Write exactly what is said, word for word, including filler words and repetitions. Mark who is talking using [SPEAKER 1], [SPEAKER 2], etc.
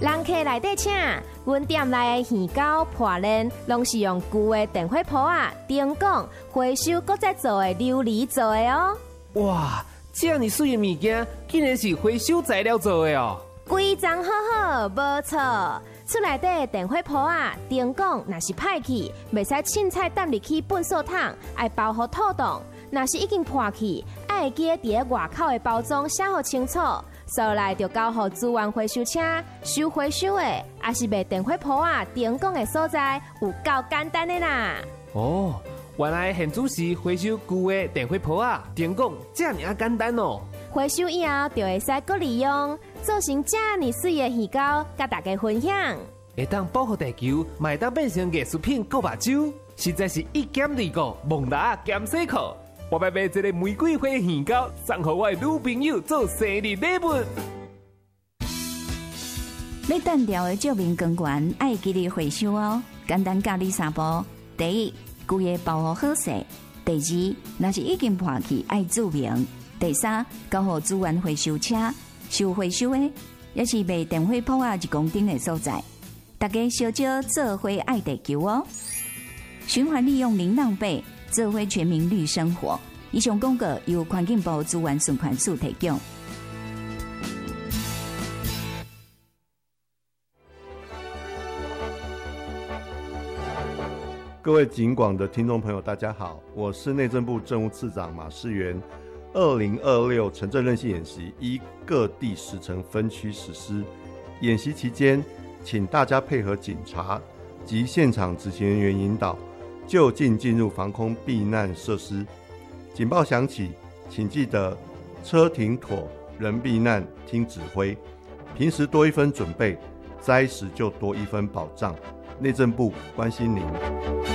[SPEAKER 1] 人客内底请，阮店内的鱼糕、破链，拢是用旧的电火煲啊、灯管、回收搁再做的琉璃做的哦。
[SPEAKER 2] 哇，这么水的物件，竟然是回收材料做的哦！
[SPEAKER 1] 规章好好，无错。厝内底的电火煲啊、灯管，若是歹去，袂使凊彩抌入去粪扫桶，爱包好透冻。若是已经破去，爱记伫咧外口的包装写好清楚。收来就交予资源回收车收回收的，也是卖电火煲啊、灯管的所在，有够简单的啦。
[SPEAKER 2] 哦，原来现主是回收旧的电火煲啊、灯管，这么简单哦。
[SPEAKER 1] 回收以后就会使搁利用，做成这么水的鱼糕，甲大家分享。
[SPEAKER 2] 会当保护地球，卖当变成艺术品，搁目睭，实在是一减二个，蒙达减洗裤。我要买一个玫瑰花鱼糕，送给我的女朋友做生日礼物。
[SPEAKER 3] 要单调的照明光源，爱记得回收哦。简单教你三步：第一，规个包好好势；第二，若是已经破去，爱注明；第三，交予资源回收车收回收的，也是卖电火煲啊一公斤的所在。大家小少做伙爱地球哦！循环利用零浪费。做回全民绿生活。以上广告由环境部资源循环署提供。
[SPEAKER 4] 各位警广的听众朋友，大家好，我是内政部政务次长马世元。二零二六城镇韧性演习依各地时程分区实施。演习期间，请大家配合警察及现场执行人员引导，就近进入防空避难设施。警报响起，请记得车停妥，人避难，听指挥。平时多一分准备，灾时就多一分保障。内政部关心您。